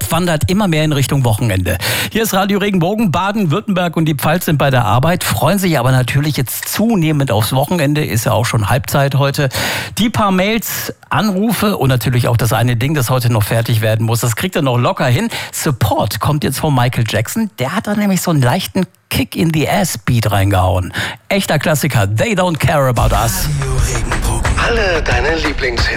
Es wandert immer mehr in Richtung Wochenende. Hier ist Radio Regenbogen. Baden-Württemberg und die Pfalz sind bei der Arbeit, freuen sich aber natürlich jetzt zunehmend aufs Wochenende. Ist ja auch schon Halbzeit heute. Die paar Mails, Anrufe und natürlich auch das eine Ding, das heute noch fertig werden muss. Das kriegt er noch locker hin. Support kommt jetzt von Michael Jackson. Der hat da nämlich so einen leichten Kick in the Ass Beat reingehauen. Echter Klassiker. They Don't Care About Us. Radio Regenbogen. Alle deine Lieblingshits.